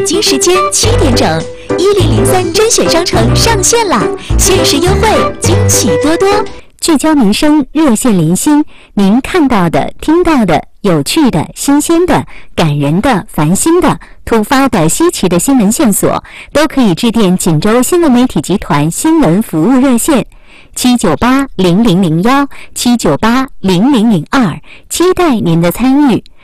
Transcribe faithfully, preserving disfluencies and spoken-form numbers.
京时间七点整，一零零三甄选商城上线啦！限时优惠，惊喜多多。 聚焦民生，热线连心，您看到的、听到的、有趣的、新鲜的、感人的、烦心的、突发的、稀奇的新闻线索，都可以致电锦州新闻媒体集团新闻服务热线七九八零零零幺七九八零零零二，期待您的参与。